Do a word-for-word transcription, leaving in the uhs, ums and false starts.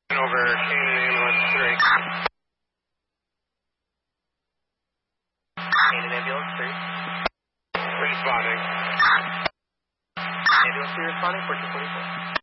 Over Canaan Ambulance three. Canaan Ambulance three. Responding. Ambulance three responding, fourteen forty-four.